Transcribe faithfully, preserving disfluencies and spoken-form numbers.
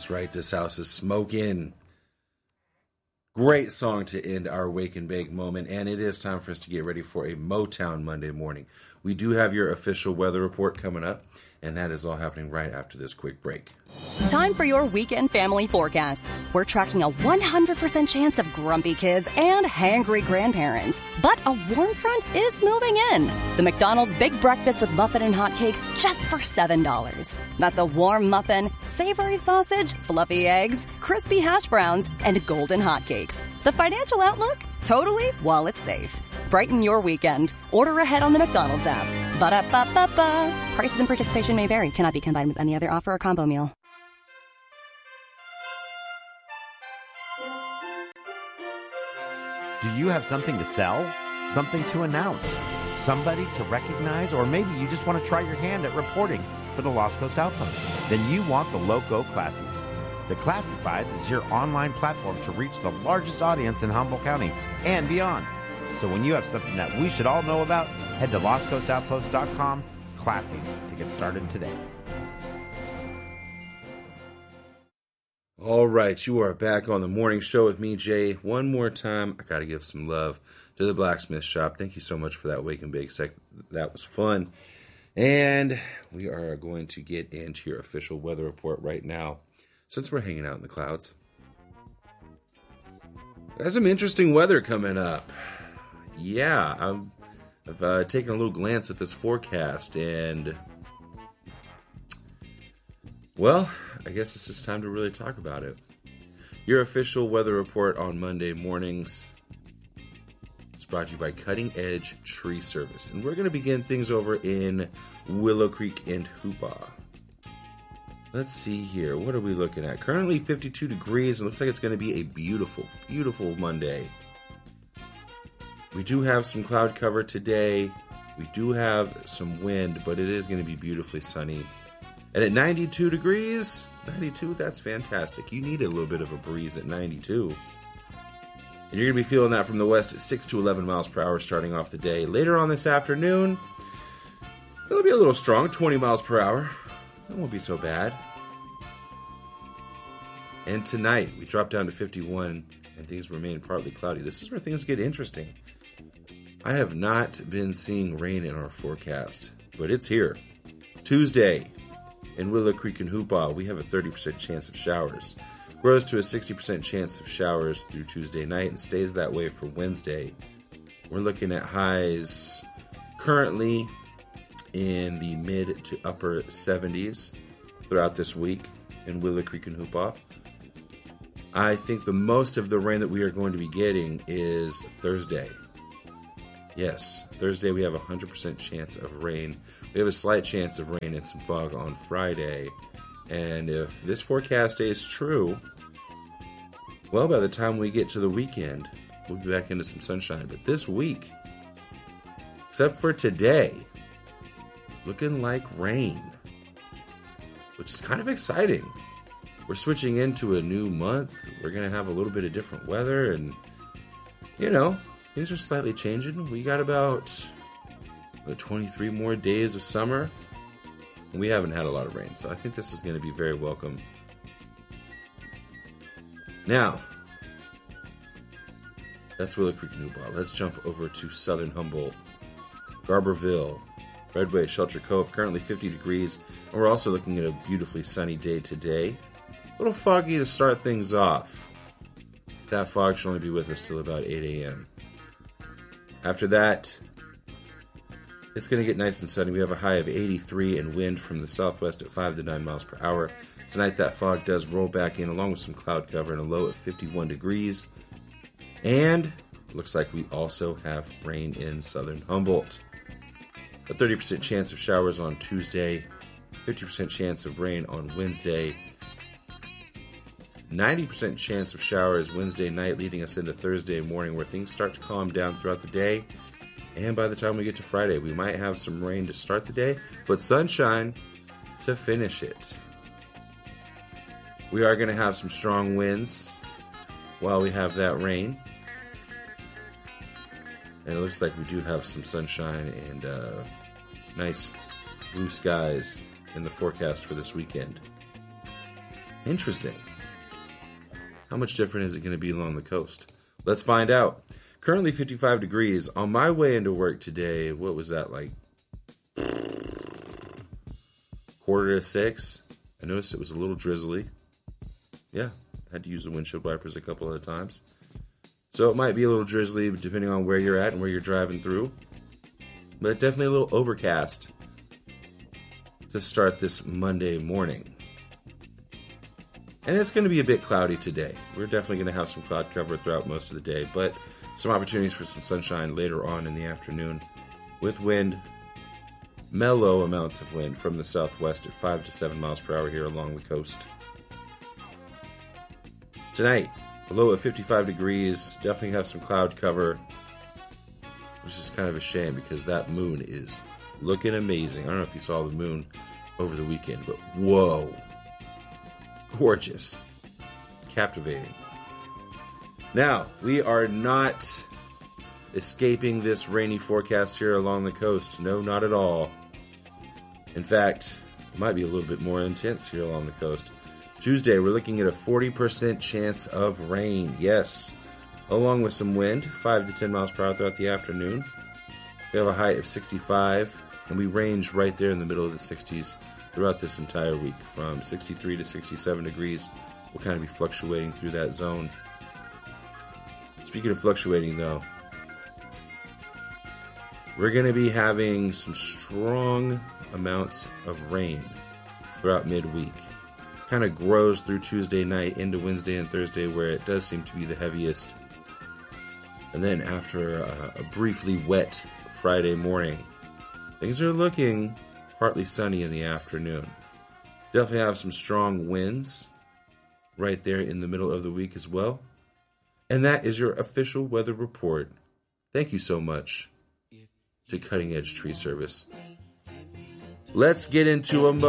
That's right, this house is smoking. Great song to end our Wake and Bake moment, and it is time for us to get ready for a Motown Monday morning. We do have your official weather report coming up, and that is all happening right after this quick break. Time for your weekend family forecast. We're tracking a one hundred percent chance of grumpy kids and hangry grandparents. But a warm front is moving in. The McDonald's Big Breakfast with Muffin and Hotcakes just for seven dollars. That's a warm muffin, savory sausage, fluffy eggs, crispy hash browns, and golden hotcakes. The financial outlook? Totally while it's safe. Brighten your weekend. Order ahead on the McDonald's app. Ba-da-ba-ba-ba. Prices and participation may vary. Cannot be combined with any other offer or combo meal. Do you have something to sell? Something to announce? Somebody to recognize? Or maybe you just want to try your hand at reporting for the Lost Coast Outpost? Then you want the Loco Classies. The Classifieds is your online platform to reach the largest audience in Humboldt County and beyond. So when you have something that we should all know about, head to lost coast outpost dot com Classies to get started today. All right, you are back on the morning show with me, Jay. One more time, I got to give some love to the Blacksmith Shop. Thank you so much for that Wake and Bake sec. That was fun. And we are going to get into your official weather report right now, since we're hanging out in the clouds. Got some interesting weather coming up. Yeah, I'm, I've uh, taken a little glance at this forecast, and, well, I guess it's just time to really talk about it. Your official weather report on Monday mornings is brought to you by Cutting Edge Tree Service, and we're going to begin things over in Willow Creek and Hoopaw. Let's see here. What are we looking at? Currently fifty-two degrees. It looks like it's going to be a beautiful, beautiful Monday. We do have some cloud cover today. We do have some wind, but it is going to be beautifully sunny. And at ninety-two degrees, ninety-two, that's fantastic. You need a little bit of a breeze at ninety-two. And you're going to be feeling that from the west at six to eleven miles per hour starting off the day. Later on this afternoon, it'll be a little strong, twenty miles per hour. That won't be so bad. And tonight, we drop down to fifty-one, and things remain partly cloudy. This is where things get interesting. I have not been seeing rain in our forecast, but it's here. Tuesday, in Willow Creek and Hoopaw, we have a thirty percent chance of showers. Grows to a sixty percent chance of showers through Tuesday night and stays that way for Wednesday. We're looking at highs currently in the mid to upper seventies throughout this week in Willow Creek and Hoopaw. I think the most of the rain that we are going to be getting is Thursday. Yes, Thursday we have a one hundred percent chance of rain. We have a slight chance of rain and some fog on Friday. And if this forecast stays true, well, by the time we get to the weekend, we'll be back into some sunshine. But this week, except for today, looking like rain, which is kind of exciting. We're switching into a new month. We're going to have a little bit of different weather, and, you know, things are slightly changing. We got about, about twenty-three more days of summer, and we haven't had a lot of rain, so I think this is going to be very welcome. Now, that's Willow Creek and Hoopaw. Let's jump over to Southern Humboldt, Garberville, Redway, Shelter Cove, currently fifty degrees, and we're also looking at a beautifully sunny day today. A little foggy to start things off. That fog should only be with us till about eight a.m. After that, it's going to get nice and sunny. We have a high of eighty-three and wind from the southwest at five to nine miles per hour. Tonight, that fog does roll back in along with some cloud cover and a low of fifty-one degrees. And it looks like we also have rain in Southern Humboldt. A thirty percent chance of showers on Tuesday, fifty percent chance of rain on Wednesday, ninety percent chance of showers Wednesday night, leading us into Thursday morning, where things start to calm down throughout the day. And by the time we get to Friday, we might have some rain to start the day, but sunshine to finish it. We are going to have some strong winds while we have that rain. And it looks like we do have some sunshine and uh, nice blue skies in the forecast for this weekend. Interesting. How much different is it going to be along the coast? Let's find out. Currently fifty-five degrees. On my way into work today, what was that, like quarter to six? I noticed it was a little drizzly. Yeah, I had to use the windshield wipers a couple of times. So it might be a little drizzly depending on where you're at and where you're driving through. But definitely a little overcast to start this Monday morning. And it's going to be a bit cloudy today. We're definitely going to have some cloud cover throughout most of the day, but some opportunities for some sunshine later on in the afternoon with wind, mellow amounts of wind from the southwest at five to seven miles per hour here along the coast. Tonight, a low of fifty-five degrees, definitely have some cloud cover, which is kind of a shame because that moon is looking amazing. I don't know if you saw the moon over the weekend, but whoa. Gorgeous. Captivating. Now, we are not escaping this rainy forecast here along the coast. No, not at all. In fact, it might be a little bit more intense here along the coast. Tuesday, we're looking at a forty percent chance of rain. Yes. Along with some wind, five to ten miles per hour throughout the afternoon. We have a height of sixty-five, and we range right there in the middle of the sixties throughout this entire week. From sixty-three to sixty-seven degrees, we'll kind of be fluctuating through that zone. Speaking of fluctuating, though, we're going to be having some strong amounts of rain throughout midweek. Kind of grows through Tuesday night into Wednesday and Thursday, where it does seem to be the heaviest. And then after a, a briefly wet Friday morning, things are looking partly sunny in the afternoon. Definitely have some strong winds right there in the middle of the week as well. And that is your official weather report. Thank you so much to Cutting Edge Tree Service. Let's get into a mo-